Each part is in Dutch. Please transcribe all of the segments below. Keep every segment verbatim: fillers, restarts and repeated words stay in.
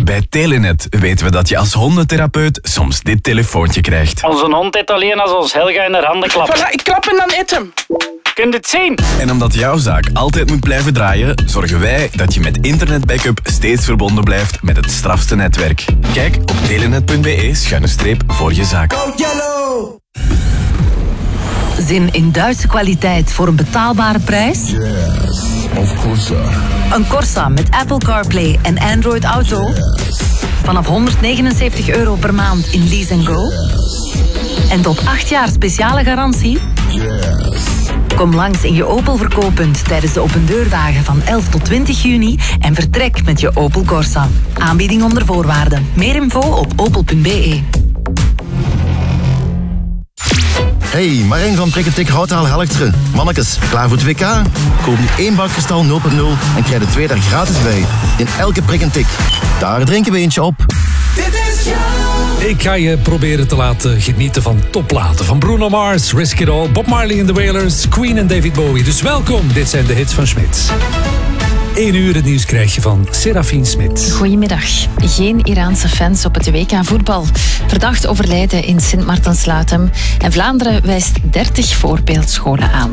Bij Telenet weten we dat je als hondentherapeut soms dit telefoontje krijgt. Onze hond eet alleen als ons Helga in haar handen klapt. Voilà, ik klap en dan eet hem. Kunt het zien? En omdat jouw zaak altijd moet blijven draaien, zorgen wij dat je met internetbackup steeds verbonden blijft met het strafste netwerk. Kijk op telenet punt be schuine streep voor je zaak. Zin in Duitse kwaliteit voor een betaalbare prijs? Yes, of course. Een Corsa met Apple CarPlay en Android Auto? Vanaf honderdnegenenzeventig euro per maand in Lease and Go? En tot acht jaar speciale garantie? Kom langs in je Opel verkooppunt tijdens de opendeurdagen van elf tot twintig juni en vertrek met je Opel Corsa. Aanbieding onder voorwaarden. Meer info op opel punt be. Hey, Marijn van Prikketik Houtaal Helchteren. Mannekes, klaar voor het W K? Koop nu één bak kristal nul punt nul en krijg er twee daar gratis bij. In elke prik en tik. Daar drinken we eentje op. Ik ga je proberen te laten genieten van topplaten. Van Bruno Mars, Risk It All, Bob Marley and the Wailers, Queen en David Bowie. Dus welkom, dit zijn de hits van Smit. Eén uur het nieuws krijg je van Serafine Smit. Goedemiddag. Geen Iraanse fans op het W K voetbal. Verdacht overlijden in Sint-Maartensluitem. En Vlaanderen wijst dertig voorbeeldscholen aan.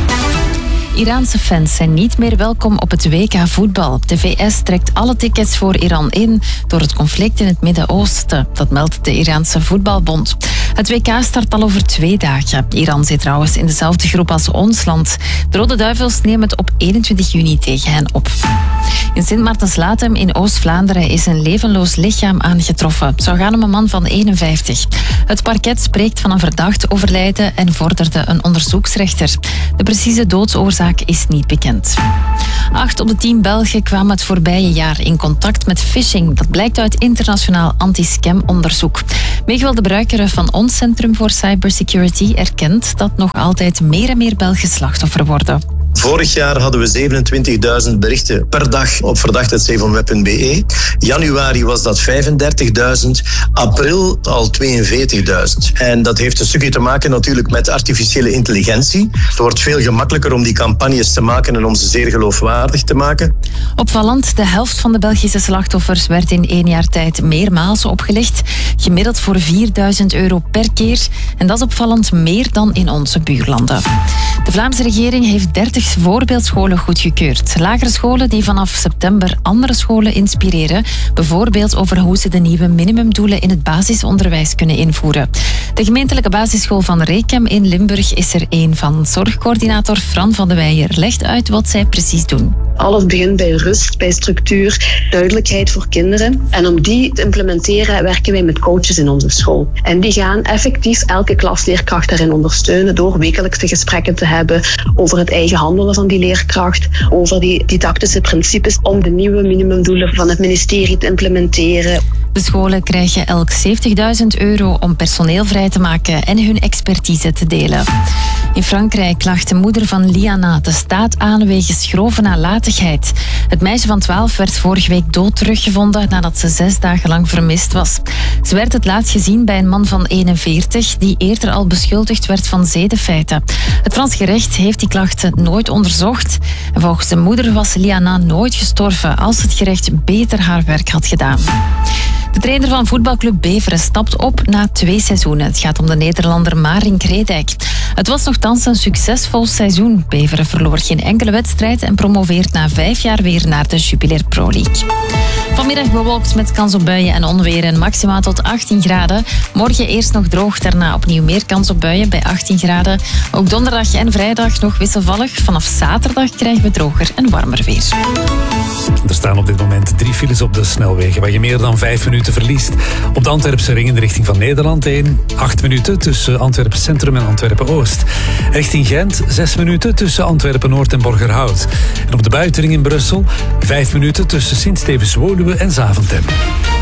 Iraanse fans zijn niet meer welkom op het W K voetbal. De V S trekt alle tickets voor Iran in door het conflict in het Midden-Oosten. Dat meldt de Iraanse voetbalbond. Het W K start al over twee dagen. Iran zit trouwens in dezelfde groep als ons land. De Rode Duivels nemen het op eenentwintig juni tegen hen op. In Sint-Maartensluitem in Oost-Vlaanderen is een levenloos lichaam aangetroffen. Het zou gaan om een man van eenenvijftig. Het parket spreekt van een verdacht overlijden en vorderde een onderzoeksrechter. De precieze doodsoorzaak is niet bekend. Acht op de tien Belgen kwamen het voorbije jaar in contact met phishing. Dat blijkt uit internationaal anti-scam-onderzoek. Miguel de Bruikere van ons Centrum voor Cybersecurity erkent dat nog altijd meer en meer Belgen slachtoffer worden. Vorig jaar hadden we zevenentwintigduizend berichten per dag op verdacht punt zeven web punt be. Januari was dat vijfendertigduizend, april al tweeënveertigduizend. En dat heeft een stukje te maken natuurlijk met artificiële intelligentie. Het wordt veel gemakkelijker om die campagnes te maken en om ze zeer geloofwaardig te maken. Opvallend, de helft van de Belgische slachtoffers werd in één jaar tijd meermaals opgelicht. Gemiddeld voor vierduizend euro per keer. En dat is opvallend meer dan in onze buurlanden. De Vlaamse regering heeft dertig voorbeeldscholen goedgekeurd. Lagere scholen die vanaf september andere scholen inspireren. Bijvoorbeeld over hoe ze de nieuwe minimumdoelen in het basisonderwijs kunnen invoeren. De gemeentelijke basisschool van Rekem in Limburg is er één van. Zorgcoördinator Fran van de Weijer legt uit wat zij precies doen. Alles begint bij rust, bij structuur, duidelijkheid voor kinderen. En om die te implementeren werken wij met coaches in onze school. En die gaan effectief elke klasleerkracht daarin ondersteunen door wekelijkse gesprekken te hebben over het eigen handelen van die leerkracht, over die didactische principes om de nieuwe minimumdoelen van het ministerie te implementeren. De scholen krijgen elk zeventigduizend euro om personeel vrij te maken en hun expertise te delen. In Frankrijk klaagt de moeder van Liana de staat aan wegens grove nalatigheid. Het meisje van twaalf werd vorige week dood teruggevonden nadat ze zes dagen lang vermist was. Ze werd het laatst gezien bij een man van eenenveertig die eerder al beschuldigd werd van zedenfeiten. Het Frans gerecht heeft die klachten nooit onderzocht. En volgens de moeder was Liana nooit gestorven als het gerecht beter haar werk had gedaan. De trainer van voetbalclub Beveren stapt op na twee seizoenen. Het gaat om de Nederlander Marink Redijk. Het was nogthans een succesvol seizoen. Beveren verloor geen enkele wedstrijd en promoveert na vijf jaar weer naar de Jupiler Pro League. Vanmiddag bewolkt met kans op buien en onweer en maximaal tot achttien graden. Morgen eerst nog droog, daarna opnieuw meer kans op buien bij achttien graden. Ook donderdag en vrijdag nog wisselvallig. Vanaf zaterdag krijgen we droger en warmer weer. Er staan op dit moment drie files op de snelwegen waar je meer dan vijf minuten verliest. Op de Antwerpse ring in de richting van Nederland één. Acht minuten tussen Antwerpen Centrum en Antwerpen Oost. Richting Gent zes minuten tussen Antwerpen Noord en Borgerhout. En op de buitenring in Brussel vijf minuten tussen Sint-Stevens-Woluwe en Zaventem.